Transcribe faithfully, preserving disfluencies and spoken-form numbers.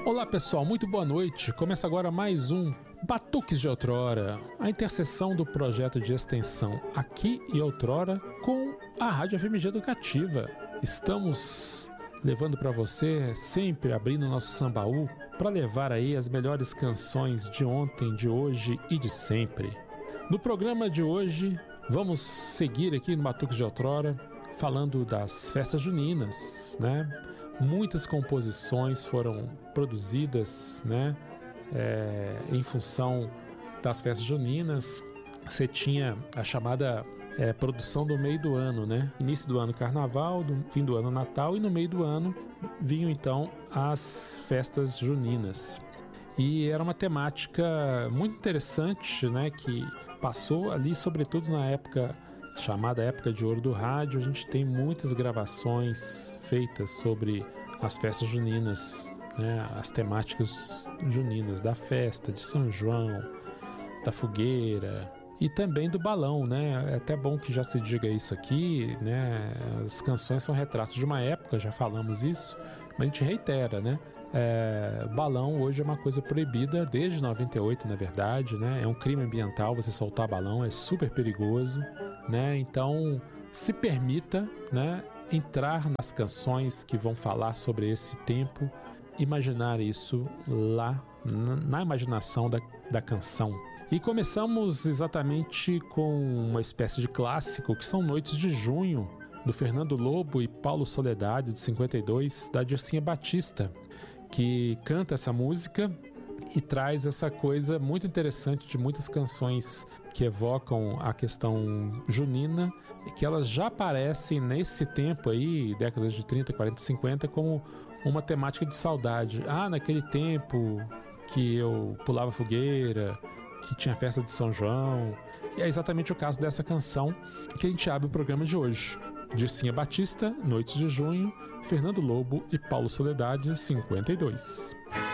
Olá pessoal, muito boa noite. Começa agora mais um Batuques de Outrora, a interseção do projeto de extensão Aqui e Outrora com a Rádio F M G Educativa. Estamos levando para você, sempre abrindo nosso sambaú, para levar aí as melhores canções de ontem, de hoje e de sempre. No programa de hoje, vamos seguir aqui no Batuques de Outrora, falando das festas juninas, né? Muitas composições foram produzidas, né, é, em função das festas juninas. Você tinha a chamada é, produção do meio do ano, né? Início do ano Carnaval, do fim do ano Natal, e no meio do ano vinham então as festas juninas. E era uma temática muito interessante, né, que passou ali, sobretudo na época chamada época de ouro do rádio. A gente tem muitas gravações feitas sobre as festas juninas, né, as temáticas juninas da festa de São João, da fogueira e também do balão, né? É até bom que já se diga isso aqui, né? As canções são retratos de uma época, já falamos isso, mas a gente reitera, né? É, balão hoje é uma coisa proibida desde noventa e oito, na verdade, né? É um crime ambiental você soltar balão, é super perigoso, né? Então se permita, né, entrar nas canções que vão falar sobre esse tempo, imaginar isso lá na, na imaginação da, da canção. E começamos exatamente com uma espécie de clássico, que são Noites de Junho, do Fernando Lobo e Paulo Soledade, de cinquenta e dois, da Dircinha Batista, que canta essa música e traz essa coisa muito interessante de muitas canções que evocam a questão junina, e que elas já aparecem nesse tempo aí, décadas de trinta, quarenta, cinquenta, como uma temática de saudade. Ah, naquele tempo que eu pulava fogueira, que tinha festa de São João. E é exatamente o caso dessa canção que a gente abre o programa de hoje. Dircinha Batista, Noites de Junho, Fernando Lobo e Paulo Soledade, cinquenta e dois.